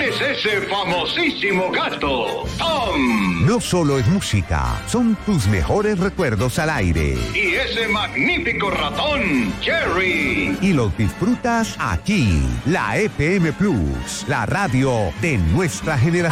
es ese famosísimo gato, Tom. No solo es música, son tus mejores recuerdos al aire. Y ese magnífico ratón, Jerry. Y los disfrutas aquí, la EPM Plus, la radio de nuestra generación.